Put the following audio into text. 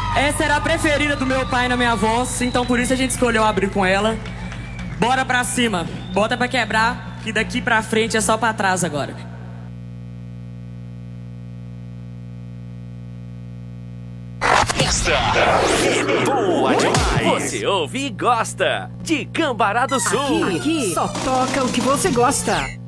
Essa era a preferida do meu pai e da minha avó, então por isso a gente escolheu abrir com ela. Bora pra cima, bota pra quebrar, que daqui pra frente é só pra trás agora. Esta é boa demais. Você ouve e gosta de Cambará do Sul. Aqui só toca o que você gosta.